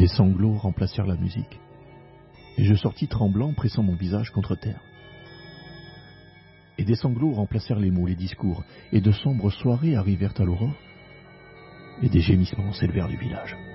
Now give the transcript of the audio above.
des sanglots remplacèrent la musique, et je sortis tremblant, pressant mon visage contre terre. Et des sanglots remplacèrent les mots, les discours, et de sombres soirées arrivèrent à l'aurore, et des gémissements s'élevèrent du village.